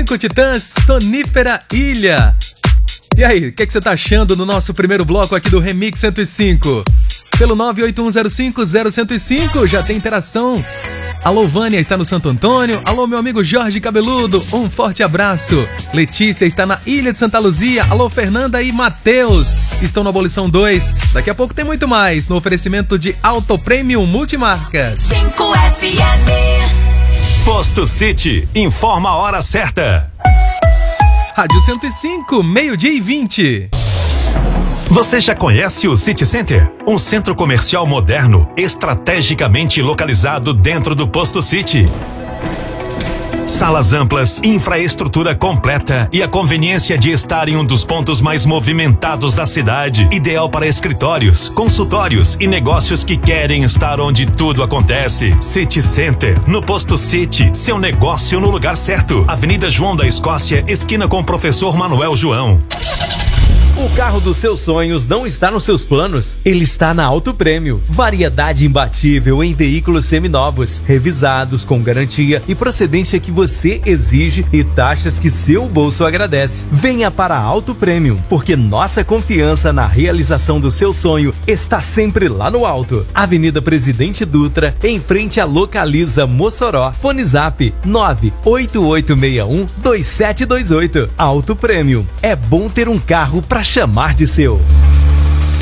105 Titãs, Sonífera Ilha. E aí, o que você tá achando no nosso primeiro bloco aqui do Remix 105? Pelo 981050105 já tem interação. Alô, Vânia está no Santo Antônio. Alô, meu amigo Jorge Cabeludo, um forte abraço. Letícia está na Ilha de Santa Luzia. Alô, Fernanda e Matheus estão na Abolição 2. Daqui a pouco tem muito mais no oferecimento de Auto Premium Multimarcas. 5 FM. Posto City, informa a hora certa. Rádio 105, 12:20. Você já conhece o City Center? Um centro comercial moderno, estrategicamente localizado dentro do Posto City. Salas amplas, infraestrutura completa e a conveniência de estar em um dos pontos mais movimentados da cidade. Ideal para escritórios, consultórios e negócios que querem estar onde tudo acontece. City Center, no Posto City, seu negócio no lugar certo. Avenida João da Escócia, esquina com o Professor Manuel João. O carro dos seus sonhos não está nos seus planos? Ele está na Auto Prêmio. Variedade imbatível em veículos seminovos, revisados com garantia e procedência que você exige e taxas que seu bolso agradece. Venha para a Auto Prêmio, porque nossa confiança na realização do seu sonho está sempre lá no alto. Avenida Presidente Dutra, em frente à Localiza Mossoró. Fone Zap 988612728. Auto Prêmio. É bom ter um carro para chamar de seu.